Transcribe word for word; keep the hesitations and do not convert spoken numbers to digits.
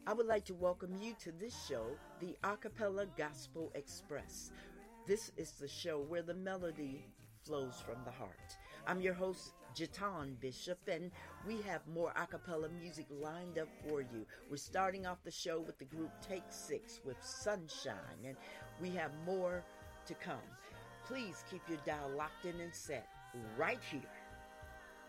I would like to welcome you to this show, the Acapella Gospel Express. This is the show where the melody flows from the heart. I'm your host, Jaton Bishop, and we have more acapella music lined up for you. We're starting off the show with the group Take Six with Sunshine, and we have more to come. Please keep your dial locked in and set right here